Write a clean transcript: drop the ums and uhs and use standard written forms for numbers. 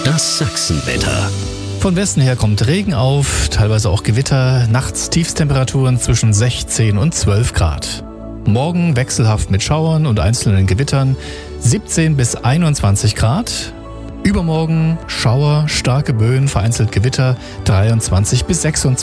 Das Sachsenwetter. Von Westen her kommt Regen auf, teilweise auch Gewitter, nachts Tiefstemperaturen zwischen 16 und 12 Grad. Morgen wechselhaft mit Schauern und einzelnen Gewittern 17 bis 21 Grad. Übermorgen Schauer, starke Böen, vereinzelt Gewitter 23 bis 26